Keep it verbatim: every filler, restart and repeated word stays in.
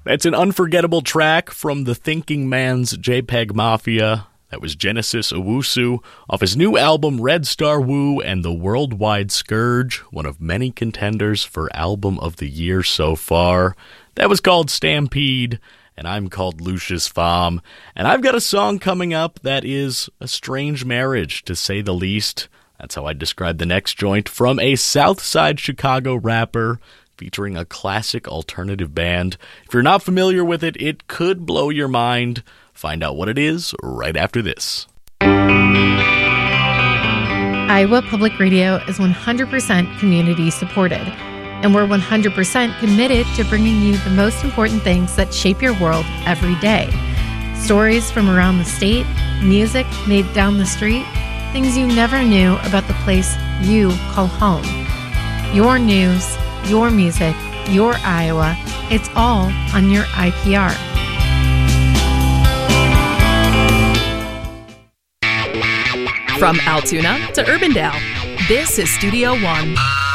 That's an unforgettable track from the Thinking Man's JPEG Mafia. That was Genesis Owusu off his new album Red Star Woo and the Worldwide Scourge, one of many contenders for Album of the Year so far. That was called Stampede, and I'm called Lucius Pham. And I've got a song coming up that is a strange marriage, to say the least. That's how I describe the next joint from a Southside Chicago rapper featuring a classic alternative band. If you're not familiar with it, it could blow your mind. Find out what it is right after this. Iowa Public Radio is one hundred percent community supported, and we're one hundred percent committed to bringing you the most important things that shape your world every day. Stories from around the state, music made down the street, things you never knew about the place you call home. Your news, your music, your Iowa, it's all on your I P R. From Altoona to Urbandale, this is Studio One.